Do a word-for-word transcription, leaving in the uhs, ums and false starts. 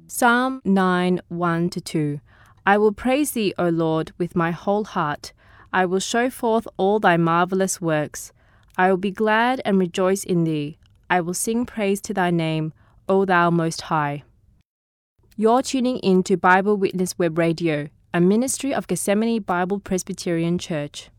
Psalm nine, one to two. I will praise thee, O Lord, with my whole heart. I will show forth all thy marvelous works. I will be glad and rejoice in thee. I will sing praise to thy name, O thou Most High. You're tuning in to Bible Witness Web Radio, a ministry of Gethsemane Bible Presbyterian Church.